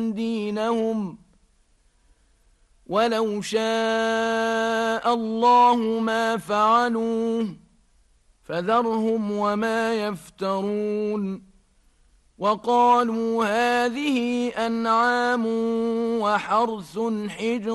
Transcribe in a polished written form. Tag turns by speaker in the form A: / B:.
A: دينهم ولو شاء الله ما فعلوه فذرهم وما يفترون وقالوا هذه أنعام وحرث حجر